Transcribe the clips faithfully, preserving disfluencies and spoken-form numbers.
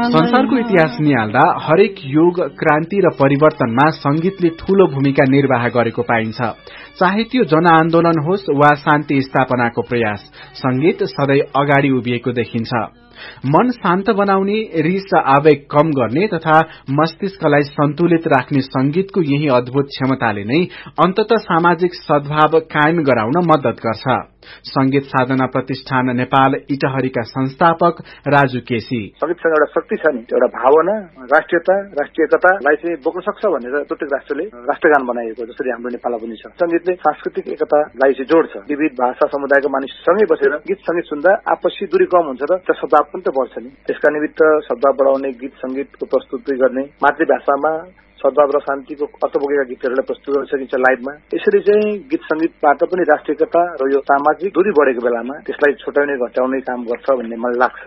संसारको इतिहास निहाल्दा हरेक युग, क्रान्ति र परिवर्तनमा संगीतले ठूलो भूमिका निर्वाह गरेको पाइन्छ। चाहे त्यो जनआन्दोलन होस् वा शान्ति स्थापनाको प्रयास, संगीत सधैं अगाडि उभिएको देखिन्छ। मन शान्त बनाउने, रिस र आवेग कम गर्ने तथा मस्तिष्कलाई सन्तुलित राख्ने संगीतको यही अद्भुत क्षमताले नै अन्ततः सामाजिक सद्भाव कायम गराउन मद्दत गर्छ। संगीत साधना प्रतिष्ठान नेपाल इटहरीका संस्थापक राजु केसी संगीतसँग एउटा शक्ति छ नि, एउटा भावना, राष्ट्रियता, राष्ट्रियतालाई चाहिँ बोक्न सक्छ भनेर प्रत्येक राष्ट्रले राष्ट्रगान बनाएको, जसरी हाम्रो नेपालमा पनि छ। संगीतले सांस्कृतिक एकतालाई चाहिँ जोड्छ। विविध भाषा समुदायका मानिस सँगै बसेर गीत संगीत सुन्दा आपसी दूरी कम हुन्छ र त्यो सद्भाव पनि त बढ्छ नि। त्यसका निमित्त सद्भाव बढाउने गीत संगीतको प्रस्तुति गर्ने, मातृभाषामा सद्भाव र शान्तिको अर्थ बोकेका गीतहरूलाई प्रस्तुत गर्न सकिन्छ लाइभमा। यसरी चाहिँ गीत संगीतबाट पनि राष्ट्रियता र यो सामाजिक दूरी बढेको बेलामा त्यसलाई छुटाउने घटाउने काम गर्छ भन्ने मलाई लाग्छ।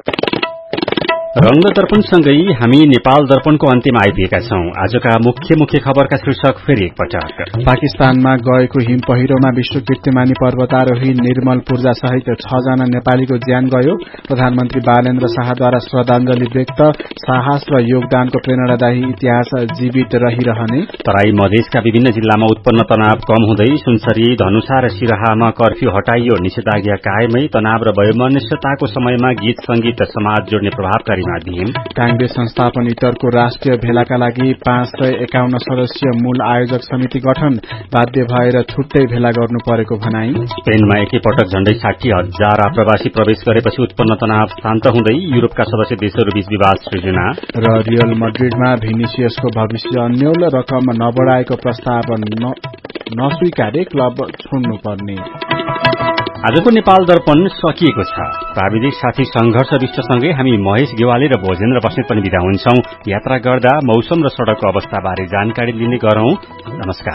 रंग दर्पणसँगै हामी नेपाल दर्पणको अन्त्यमा आइपुगेका छौं। आजका मुख्य मुख्य खबरका शीर्षक फेरि एकपटक। पाकिस्तानमा गएको हिम पहिरोमा विश्व कीर्तिमानी पर्वतारोही निर्मल पूर्जा सहित छ जना नेपालीको ज्यान गयो। प्रधानमन्त्री बालेन्द्र शाहद्वारा श्रद्धांजलि व्यक्त। साहस र योगदानको प्रेरणादायी इतिहास जीवित रहिरहने। तराई मधेसका विभिन्न जिल्लामा उत्पन्न तनाव कम हुँदै सुनसरी, धनुषा र सिराहामा कर्फ्यू हटाइयो। निषेधाज्ञा कायमै। तनाव र वैमनस्यताको समयमा गीत संगीत समाज जोड्ने प्रभावकारी माध्यम। कांग्रेस संस्थापन इटरको राष्ट्रिय भेलाका लागि पाँच सय एकाउन्न सदस्यीय मूल आयोजक समिति गठन। बाध्य भएर छुट्टै भेला गर्नु परेको भनाई। स्पेनमा एकैपटक झण्डै साठी हजार आप्रवासी प्रवेश गरेपछि उत्पन्न तनाव शान्त हुँदै युरोपका सदस्य देशहरूबीच विवाद सृजना। र रियल मड्रिडमा भिनिसियसको भविष्य अन्यल, रकम नबढाएको प्रस्ताव नस्वीकारे क्लब छोड्नुपर्ने। आजको नेपाल दर्पण सकिएको छ। प्राविधिक साथी संघर्ष विष्टसँगै हामी महेश गेवाली र भोजेन्द्र बस्नेत पनि बिदा हुन्छौं। यात्रा गर्दा मौसम र सड़कको अवस्थाबारे जानकारी लिने गरौं। नमस्कार।